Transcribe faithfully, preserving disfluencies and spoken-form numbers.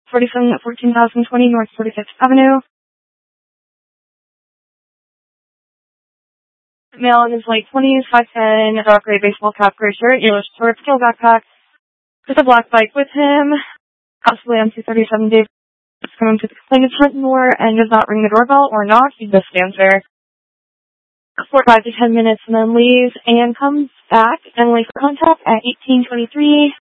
forty-seven at fourteen thousand twenty North forty-fifth Avenue. Male in his late twenties, five ten, dark gray baseball cap, gray shirt, yellow short, steel backpack, with a black bike with him, possibly on two thirty-seven Dave. It's coming to the complainant's front door and does not ring the doorbell or knock. He just stands there for five to ten minutes and then leaves and comes back and waits for contact at eighteen twenty-three